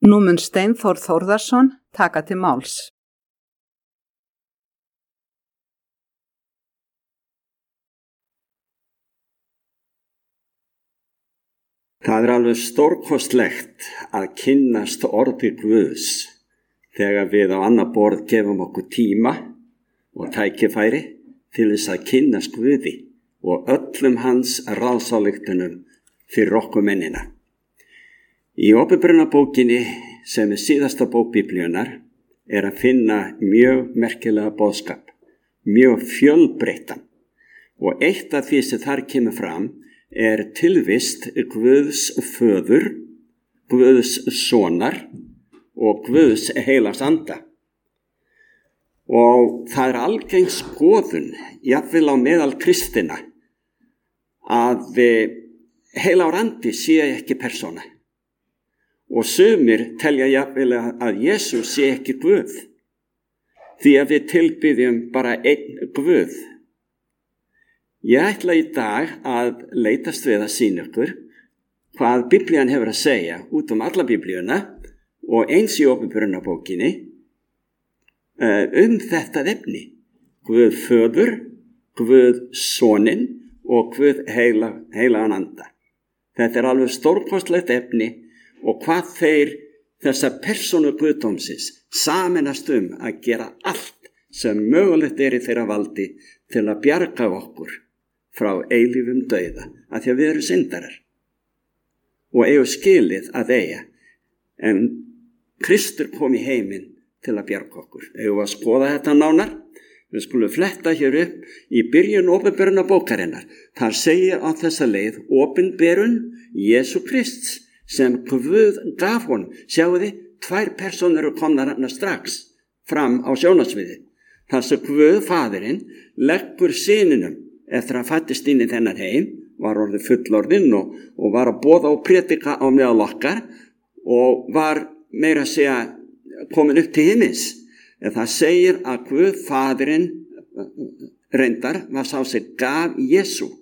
Nú mun Steinþór Þórðarson taka til máls. Það alveg stórkostlegt að kynnast orði Guðs þegar við á annað borð gefum okkur tíma og tækifæri til þess að kynnast Guði og öllum hans ráðsályktunum fyrir okkur mennina. Í Opinberunarbókinni, sem síðasta bók Biblíunnar, að finna mjög merkilega boðskap, mjög fjölbreyttan, og eitt af því sem þar kemur fram tilvist Guðs föður, Guðs sonar og Guðs heilags anda. Og það algeng skoðun, jafnvel á meðal kristina, að heilagur andi sé ekki persóna. Og sumir telja jafnvel að Jesús sé ekki Guð, því að við tilbiðjum bara einn Guð. Ég ætla í dag að leitast við að sýna ykkur hvað Biblían hefur að segja út alla Biblíuna og eins í Opinberunarbókinni þetta efni. Guð föður, Guð soninn og Guð heilagan anda. Þetta alveg stórkostlegt efni og hvað þessa persónu Guðdómsins sameinast að gera allt sem mögulegt í þeirra valdi til að bjarga okkur frá eilífum dauða, af því að við erum syndarar og eigum skilið að eiga, en Kristur kom í heiminn til að bjarga okkur. Eigum að skoða þetta nánar? Við skulum fletta hér upp í byrjun Opinberunarbókarinnar. Þar segir á þessa leið opinberun Jesú Krists sem Guð gaf honum. Sjáu þið, 2 persónur komnar hérna strax fram á sjónarsviði. Þar sem Guð faðirinn leggur syninum eftir að fættist inn í þennan heim, var orðið fullorðinn og var að boða og predika á meðal okkar og var meira að segja komin upp til himins. En það segir að Guð faðirinn reyndar var sá sem gaf Jesú